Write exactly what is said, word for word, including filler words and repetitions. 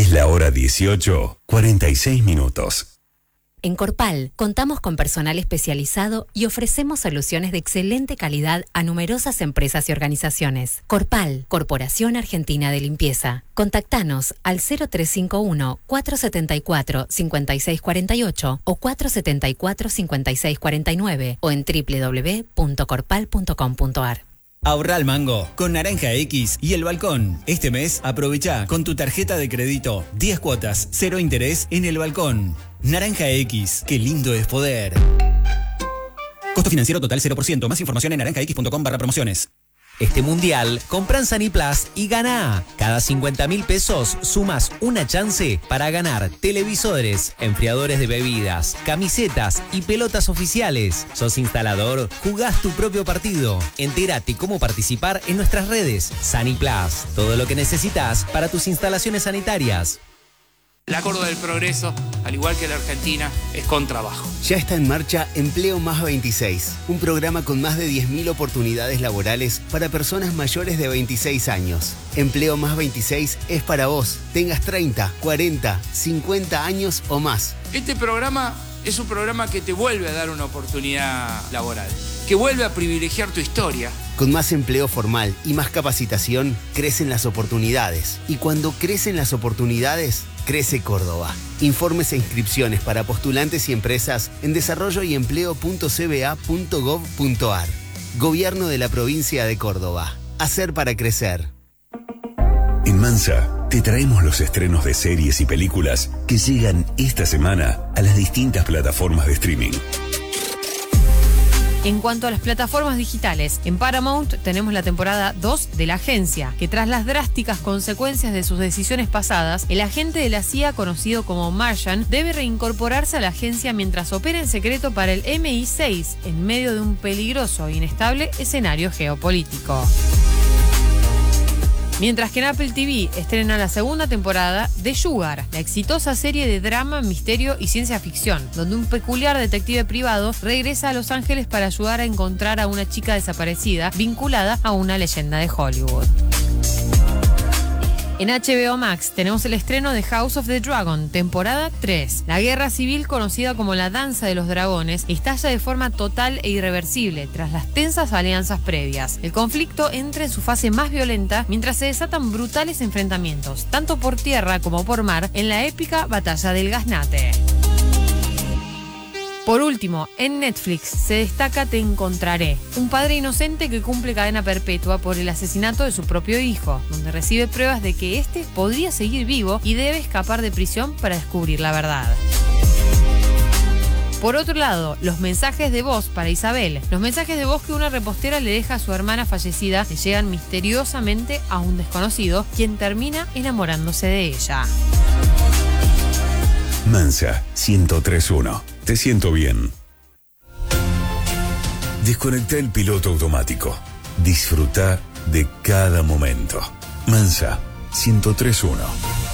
Es la hora dieciocho, cuarenta y seis minutos. En Corpal contamos con personal especializado y ofrecemos soluciones de excelente calidad a numerosas empresas y organizaciones. Corpal, Corporación Argentina de Limpieza. Contactanos al cero tres cinco uno, cuatro siete cuatro, cinco seis cuatro ocho o cuatro siete cuatro, cinco seis cuatro nueve o en doble u doble u doble u punto corpal punto com punto a r. Ahorra al mango con Naranja X y El Balcón. Este mes aprovecha con tu tarjeta de crédito diez cuotas, cero interés en El Balcón. Naranja X, qué lindo es poder. Costo financiero total cero por ciento. Más información en naranja x punto com barra promociones. Este mundial, compra en Saniplas y gana. Cada cincuenta mil pesos sumas una chance para ganar televisores, enfriadores de bebidas, camisetas y pelotas oficiales. ¿Sos instalador? Jugás tu propio partido. Entérate cómo participar en nuestras redes. Saniplas, todo lo que necesitas para tus instalaciones sanitarias. La Córdoba del Progreso, al igual que la Argentina, es con trabajo. Ya está en marcha Empleo Más veintiséis, un programa con más de diez mil oportunidades laborales para personas mayores de veintiséis años. Empleo Más veintiséis es para vos, tengas treinta, cuarenta, cincuenta años o más. Este programa es un programa que te vuelve a dar una oportunidad laboral, que vuelve a privilegiar tu historia. Con más empleo formal y más capacitación, crecen las oportunidades. Y cuando crecen las oportunidades, crece Córdoba. Informes e inscripciones para postulantes y empresas en desarrollo y empleo punto c b a punto gov punto a r. Gobierno de la provincia de Córdoba. Hacer para crecer. En Mansa, te traemos los estrenos de series y películas que llegan esta semana a las distintas plataformas de streaming. En cuanto a las plataformas digitales, en Paramount tenemos la temporada dos de La Agencia, que tras las drásticas consecuencias de sus decisiones pasadas, el agente de la C I A conocido como Martian debe reincorporarse a la agencia mientras opera en secreto para el M I seis en medio de un peligroso e inestable escenario geopolítico. Mientras que en Apple T V estrena la segunda temporada de Sugar, la exitosa serie de drama, misterio y ciencia ficción, donde un peculiar detective privado regresa a Los Ángeles para ayudar a encontrar a una chica desaparecida vinculada a una leyenda de Hollywood. En H B O Max tenemos el estreno de House of the Dragon, temporada tres. La guerra civil, conocida como la Danza de los Dragones, estalla de forma total e irreversible tras las tensas alianzas previas. El conflicto entra en su fase más violenta mientras se desatan brutales enfrentamientos, tanto por tierra como por mar, en la épica Batalla del Gaznate. Por último, en Netflix se destaca Te Encontraré, un padre inocente que cumple cadena perpetua por el asesinato de su propio hijo, donde recibe pruebas de que éste podría seguir vivo y debe escapar de prisión para descubrir la verdad. Por otro lado, los mensajes de voz para Isabel. Los mensajes de voz que una repostera le deja a su hermana fallecida le llegan misteriosamente a un desconocido, quien termina enamorándose de ella. Mansa, ciento tres punto uno. Te siento bien. Desconecta el piloto automático. Disfruta de cada momento. Mansa, ciento tres punto uno.